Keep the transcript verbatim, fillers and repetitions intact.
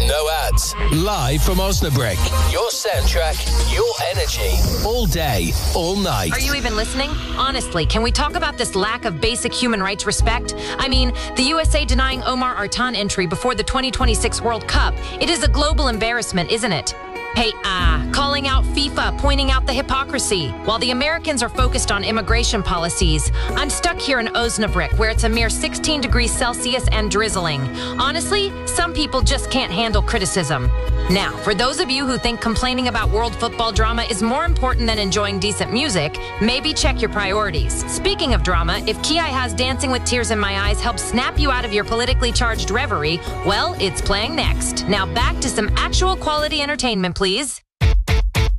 no ads. Live from Osnabrück. Your soundtrack, your energy. All day, all night. Are you even listening? Honestly, can we talk about this lack of basic human rights respect? I mean, the U S A denying Omar Artan entry before the twenty twenty-six World Cup. It is a global embarrassment, isn't it? Hey, ah, calling out FIFA, pointing out the hypocrisy. While the Americans are focused on immigration policies, I'm stuck here in Osnabrück, where it's a mere sixteen degrees Celsius and drizzling. Honestly, some people just can't handle criticism. Now, for those of you who think complaining about world football drama is more important than enjoying decent music, maybe check your priorities. Speaking of drama, if Ki has Dancing with Tears in My Eyes helps snap you out of your politically charged reverie, well, it's playing next. Now back to some actual quality entertainment, please.